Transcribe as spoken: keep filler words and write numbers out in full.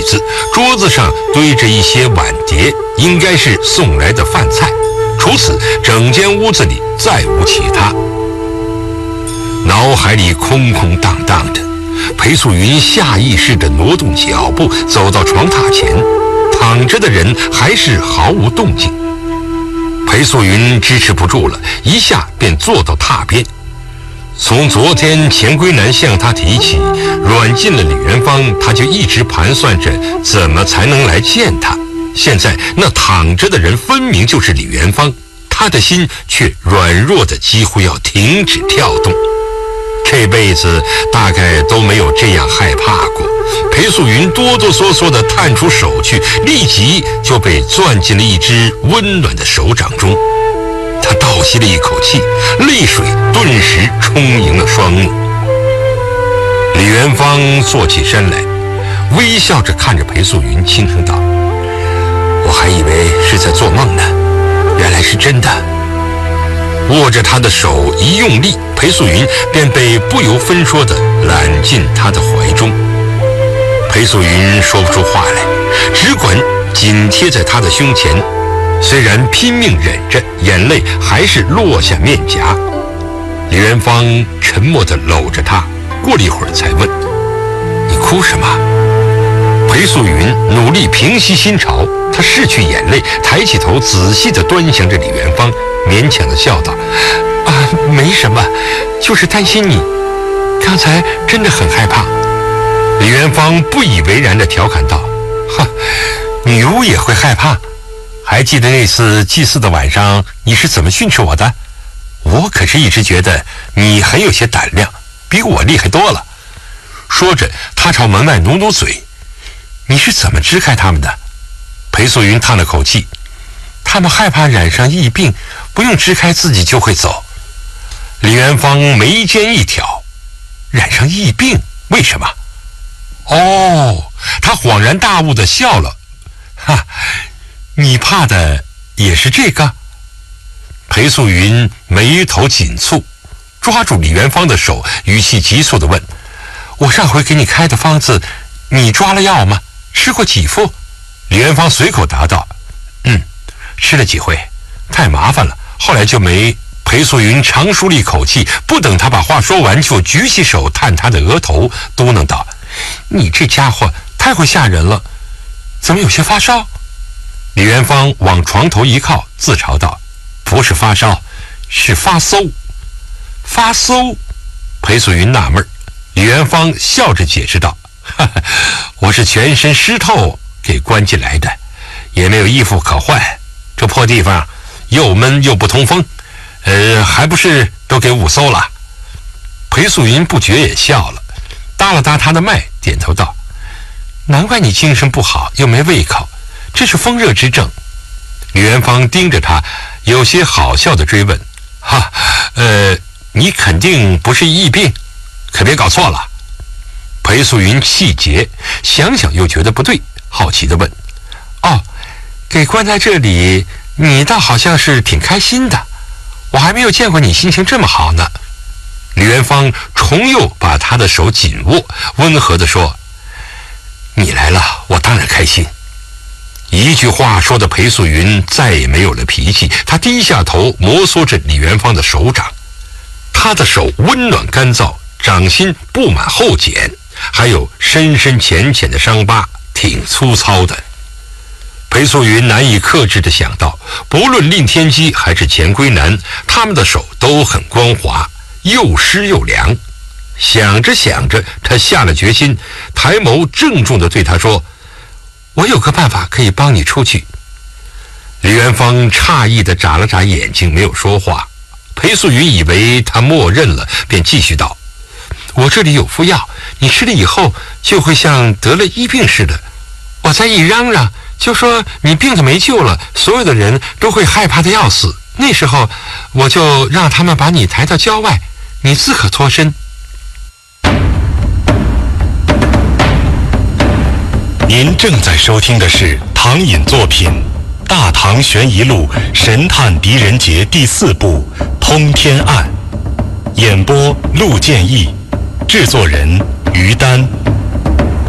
子，桌子上堆着一些碗碟，应该是送来的饭菜。除此，整间屋子里再无其他。脑海里空空荡荡的，裴素云下意识地挪动脚步，走到床榻前，躺着的人还是毫无动静。裴素云支持不住了，一下便坐到榻边。从昨天钱归南向他提起软禁了李元芳，他就一直盘算着怎么才能来见他。现在那躺着的人分明就是李元芳，他的心却软弱的几乎要停止跳动。这辈子大概都没有这样害怕过。裴素云哆哆嗦嗦地探出手去，立即就被攥进了一只温暖的手掌中。他倒吸了一口气，泪水顿时充盈了双目。李元芳坐起身来，微笑着看着裴素云，轻声道：“我还以为是在做梦呢，原来是真的。”握着他的手一用力，裴素云便被不由分说地揽进他的怀中。裴素云说不出话来，只管紧贴在他的胸前，虽然拼命忍着，眼泪还是落下面颊。李元芳沉默地搂着他，过了一会儿才问：“你哭什么？”裴素云努力平息心潮，她拭去眼泪，抬起头仔细地端详着李元芳，勉强地笑道：“啊，没什么，就是担心你，刚才真的很害怕。”李元芳不以为然地调侃道：“哈，女巫也会害怕？还记得那次祭祀的晚上你是怎么训斥我的？我可是一直觉得你很有些胆量，比我厉害多了。”说着，他朝门外努努嘴：“你是怎么支开他们的？”裴素云叹了口气：“他们害怕染上疫病，不用支开自己就会走。”李元芳眉间一挑：“染上疫病？为什么？”哦，他恍然大悟地笑了：“哈，你怕的也是这个？”裴素云眉头紧蹙，抓住李元芳的手，语气急促地问：“我上回给你开的方子，你抓了药吗？吃过几副？”李元芳随口答道：“嗯，吃了几回，太麻烦了，后来就没。”裴素云长舒了一口气，不等他把话说完，就举起手探他的额头，嘟囔道：“你这家伙太会吓人了，怎么有些发烧？”李元芳往床头一靠，自嘲道：“不是发烧，是发馊。”发馊？裴素云纳闷，李元芳笑着解释道：“哈哈，我是全身湿透给关进来的，也没有衣服可换，这破地方又闷又不通风，呃，还不是都给捂馊了。”裴素云不觉也笑了，搭了搭他的脉，点头道：“难怪你精神不好，又没胃口，这是风热之症。”李元芳盯着他，有些好笑地追问：“哈，呃，你肯定不是疫病，可别搞错了。”裴素云气结，想想又觉得不对，好奇地问：“哦，给关在这里，你倒好像是挺开心的，我还没有见过你心情这么好呢。”李元芳重又把他的手紧握，温和地说：“你来了，我当然开心。”一句话说的裴素云再也没有了脾气，他低下头摩挲着李元芳的手掌，他的手温暖干燥，掌心布满厚茧，还有深深浅浅的伤疤，挺粗糙的。裴素云难以克制地想到，不论令天机还是钱归南，他们的手都很光滑，又湿又凉。想着想着，他下了决心，抬眸郑重地对他说：“我有个办法可以帮你出去。”李元芳诧异地眨了眨眼睛，没有说话。裴素云以为他默认了，便继续道：“我这里有副药，你吃了以后就会像得了疫病似的。我再一嚷嚷，就说你病得没救了，所有的人都会害怕得要死。那时候我就让他们把你抬到郊外，你自可脱身。” 您正在收听的是唐寅作品《大唐悬疑录神探狄仁杰》第四部《通天案》，演播陆建义，制作人于丹。